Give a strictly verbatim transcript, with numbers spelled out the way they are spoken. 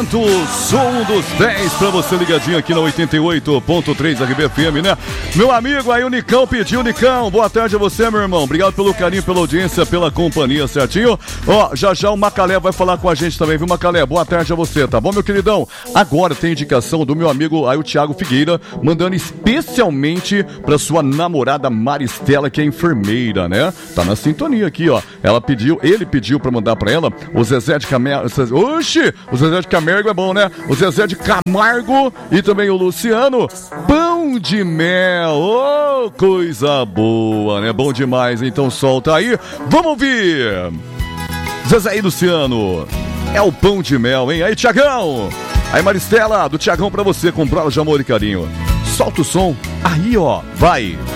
oferecimento Som dos dez pra você ligadinho aqui na oitenta e oito ponto três R B F M, né? Meu amigo aí, o Nicão pediu, Nicão, boa tarde a você, meu irmão. Obrigado pelo carinho, pela audiência, pela companhia, certinho? Ó, já já o Macalé vai falar com a gente também, viu, Macalé? Boa tarde a você, tá bom, meu queridão? Agora tem indicação do meu amigo aí, o Thiago Figueira, mandando especialmente pra sua namorada Maristela, que é enfermeira, né? Tá na sintonia aqui, ó. Ela pediu, ele pediu pra mandar pra ela o Zezé de Camargo. Oxi! O Zezé de Camargo é bom, né? O Zezé de Camargo e também o Luciano. Pão de mel. Oh, coisa boa, né? Bom demais. Então solta aí. Vamos ouvir. Zezé e Luciano. É o pão de mel, hein? Aí, Tiagão. Aí, Maristela, do Tiagão pra você, com prolas de amor e carinho. Solta o som. Aí, ó. Vai.